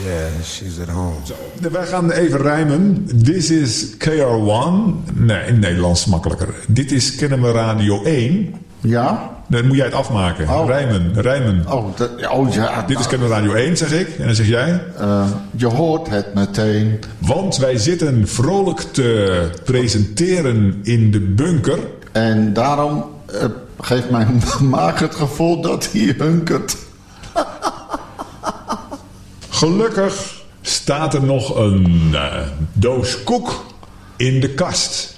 Yeah, she's at home. Zo, wij gaan even rijmen. This is KR1. Nee, in Nederlands makkelijker. Dit is Kennen we Radio 1. Ja? Dan moet jij het afmaken. Oh. Rijmen. Oh ja. Dit is Kennen we Radio 1, zeg ik. En dan zeg jij... Je hoort het meteen. Want wij zitten vrolijk te presenteren in de bunker. En daarom geeft mijn maag het gevoel dat hij hunkert. Gelukkig staat er nog een doos koek in de kast.